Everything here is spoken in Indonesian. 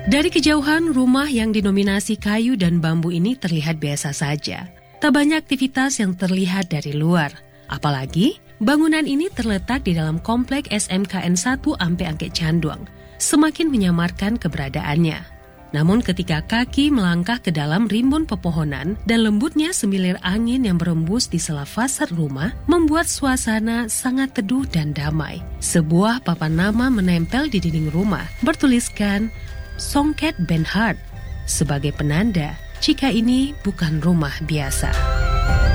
Dari kejauhan, rumah yang dinominasi kayu dan bambu ini terlihat biasa saja. Tak banyak aktivitas yang terlihat dari luar. Apalagi, bangunan ini terletak di dalam komplek SMKN 1 Ampe Angke Canduang, semakin menyamarkan keberadaannya. Namun ketika kaki melangkah ke dalam rimbun pepohonan dan lembutnya semilir angin yang berembus di sela fasad rumah membuat suasana sangat teduh dan damai. Sebuah papan nama menempel di dinding rumah bertuliskan Songket Benhart sebagai penanda jika ini bukan rumah biasa.